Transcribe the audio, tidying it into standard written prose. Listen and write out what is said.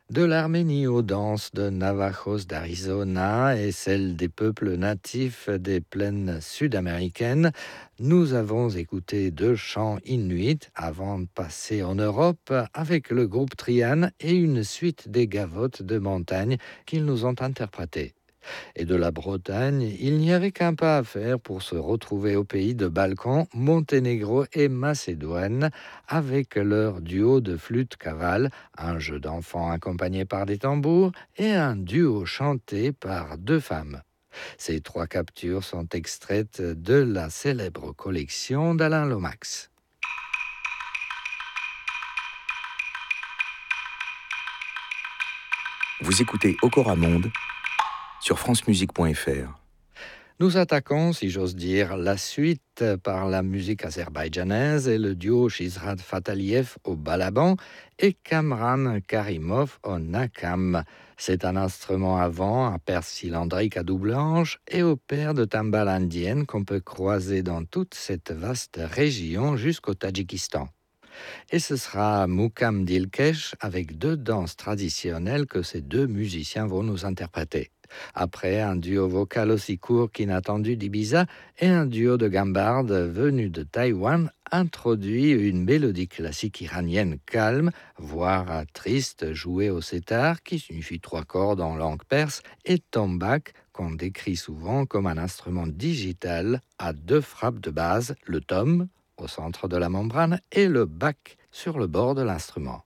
De l'Arménie aux danses de Navajos d'Arizona et celles des peuples natifs des plaines sud-américaines, nous avons écouté deux chants inuits avant de passer en Europe avec le groupe Trian et une suite des gavottes de montagne qu'ils nous ont interprétées. Et de la Bretagne, il n'y avait qu'un pas à faire pour se retrouver au pays de Balkan, Monténégro et Macédoine, avec leur duo de flûte cavale, un jeu d'enfants accompagné par des tambours et un duo chanté par deux femmes. Ces trois captures sont extraites de la célèbre collection d'Alain Lomax. Vous écoutez Okora Monde sur francemusique.fr. Nous attaquons, si j'ose dire, la suite par la musique azerbaïdjanaise et le duo Shizrat Fataliev au balaban et Kamran Karimov au nakam. C'est un instrument à vent, à perce cylindrique à double hanche et aux paires de timbales indiennes qu'on peut croiser dans toute cette vaste région jusqu'au Tadjikistan. Et ce sera Mukam Dilkesh avec deux danses traditionnelles que ces deux musiciens vont nous interpréter. Après un duo vocal aussi court qu'inattendu d'Ibiza et un duo de gambardes venu de Taïwan introduit une mélodie classique iranienne calme, voire triste, jouée au sétar, qui signifie trois cordes en langue perse, et tombak, qu'on décrit souvent comme un instrument digital à deux frappes de base, le tom au centre de la membrane et le bac sur le bord de l'instrument.